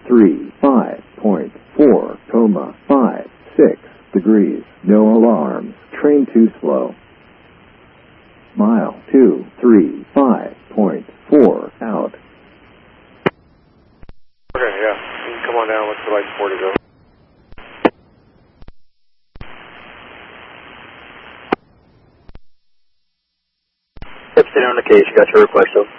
235.4,56 degrees. No alarms. Train too slow. Mile 235.4 out. Okay, yeah. You can come on down. What's the light 4 to go? Yep, stay on the case. You got your request, though.